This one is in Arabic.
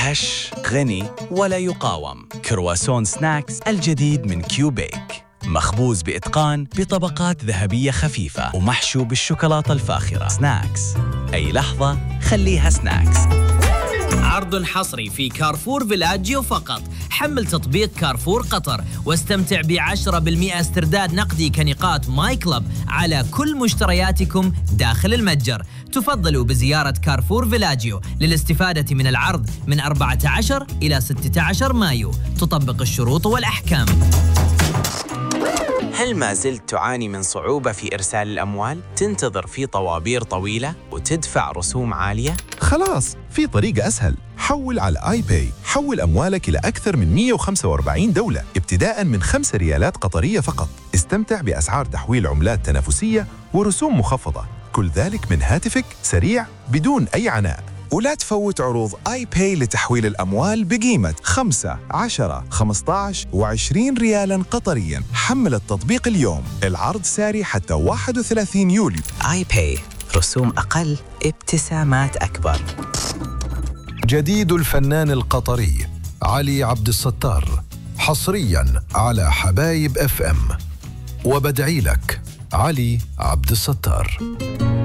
هش غني ولا يقاوم. كرواسون سناكس الجديد من كيوبيك، مخبوز بإتقان بطبقات ذهبية خفيفة ومحشو بالشوكولاتة الفاخرة. سناكس، أي لحظة خليها سناكس. عرض حصري في كارفور فيلاجيو فقط. حمل تطبيق كارفور قطر واستمتع ب10% استرداد نقدي كنقاط ماي كلب على كل مشترياتكم داخل المتجر. تفضلوا بزيارة كارفور فيلاجيو للاستفادة من العرض من 14 إلى 16 مايو. تطبق الشروط والأحكام. هل ما زلت تعاني من صعوبة في إرسال الأموال؟ تنتظر في طوابير طويلة وتدفع رسوم عالية؟ خلاص، في طريقة أسهل. حول على آي باي. حول أموالك إلى أكثر من 145 دولة ابتداء من 5 ريالات قطرية فقط. استمتع بأسعار تحويل عملات تنافسية ورسوم مخفضة، كل ذلك من هاتفك، سريع بدون أي عناء. ولا تفوت عروض آي باي لتحويل الأموال بقيمة 5، 10، 15 و20 ريالاً قطرياً. حمل التطبيق اليوم. العرض ساري حتى 31 يوليو. آي باي، رسوم أقل، ابتسامات أكبر. جديد الفنان القطري علي عبد الستار حصرياً على حبايب FM. وبدعي لك علي عبد الستار.